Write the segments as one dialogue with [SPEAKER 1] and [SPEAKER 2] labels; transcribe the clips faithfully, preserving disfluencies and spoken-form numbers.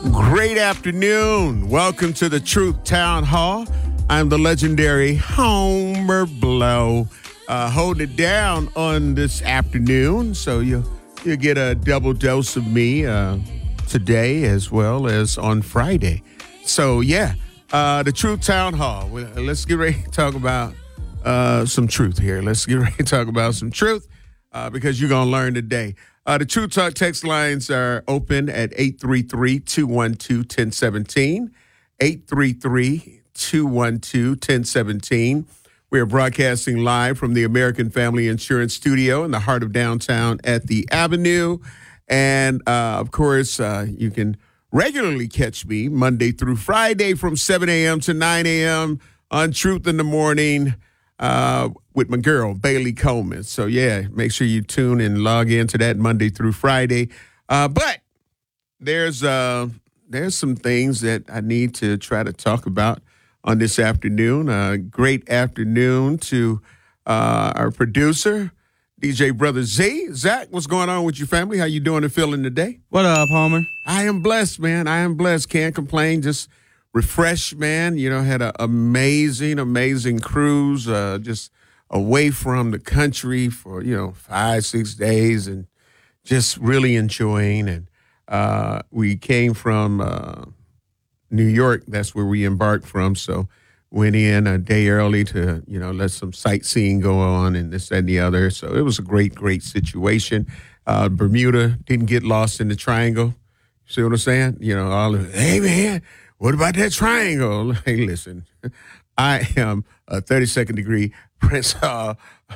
[SPEAKER 1] Great afternoon. Welcome to the Truth Town Hall. I'm the legendary Homer Blow, uh, holding it down on this afternoon. So you you get a double dose of me uh, today as well as on Friday. So yeah, uh, the Truth Town Hall. Let's get ready to talk about uh, some truth here. Let's get ready to talk about some truth uh, because you're gonna learn today. Uh, the True Talk text lines are open at eight three three, two one two, one zero one seven, eight three three, two one two, one zero one seven. We are broadcasting live from the American Family Insurance Studio in the heart of downtown at the Avenue. And, uh, of course, uh, you can regularly catch me Monday through Friday from seven a.m. to nine a.m. on Truth in the Morning. Uh, with my girl, Bailey Coleman. So, yeah, make sure you tune and log in to that Monday through Friday. Uh, but there's uh, there's some things that I need to try to talk about on this afternoon. Uh, great afternoon to uh, our producer, D J Brother Z. Zach, what's going on with your family? How you doing and feeling today?
[SPEAKER 2] What up, Homer?
[SPEAKER 1] I am blessed, man. I am blessed. Can't complain. Just refreshed, man. You know, had an amazing, amazing cruise, uh, just away from the country for, you know, five, six days and just really enjoying. And uh, we came from uh, New York. That's where we embarked from. So went in a day early to, you know, let some sightseeing go on and this, that, and the other. So it was a great, great situation. Uh, Bermuda, didn't get lost in the triangle. See what I'm saying? You know, all of, hey, man, what about that triangle? Hey, listen, I am a thirty-second degree Prince uh,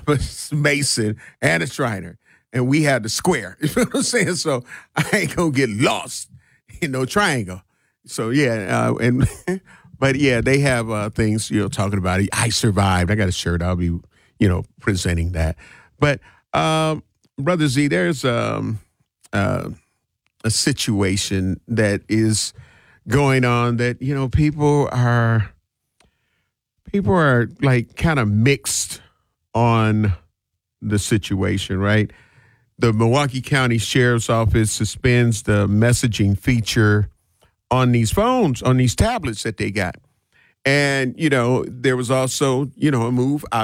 [SPEAKER 1] Mason and a Shriner, and we had the square. You know what I'm saying? So I ain't gonna get lost in no triangle. So yeah, uh, and but yeah, they have uh, things, you know, talking about it. I survived. I got a shirt. I'll be, you know, presenting that. But um, Brother Z, there's um, uh, a situation that is going on that, you know, people are people are like kind of mixed on the situation, right? The Milwaukee County Sheriff's Office suspends the messaging feature on these phones, on these tablets that they got. And, you know, there was also, you know, a move out